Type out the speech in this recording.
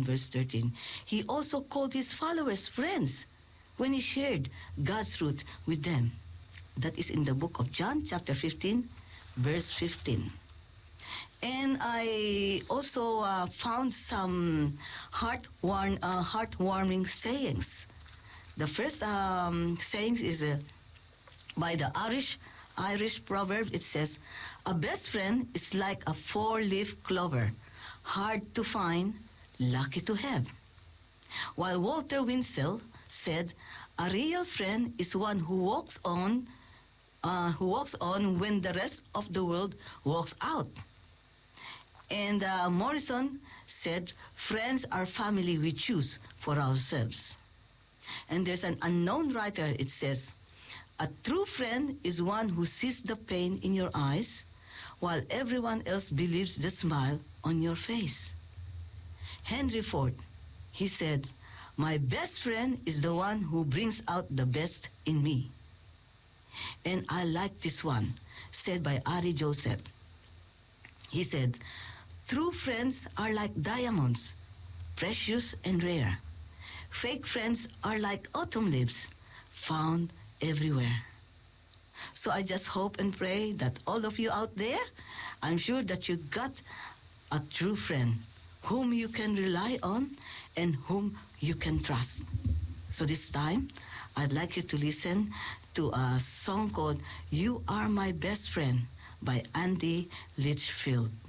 verse 13. He also called his followers friends when he shared God's truth with them. That is in the book of John, chapter 15, verse 15. And I also found some heartwarming sayings. The first sayings is by the Irish proverb. It says, "A best friend is like a four-leaf clover, hard to find, lucky to have." While Walter Winsell said, "A real friend is one who walks on when the rest of the world walks out." And Morrison said, "Friends are family we choose for ourselves." And there's an unknown writer, it says, "A true friend is one who sees the pain in your eyes while everyone else believes the smile on your face." Henry Ford, he said, "My best friend is the one who brings out the best in me." And I like this one, said by Ari Joseph. He said, "True friends are like diamonds, precious and rare. Fake friends are like autumn leaves, found everywhere." So I just hope and pray that all of you out there, I'm sure that you got a true friend whom you can rely on and whom you can trust. So this time, I'd like you to listen to a song called "You Are My Best Friend" by Andy Litchfield.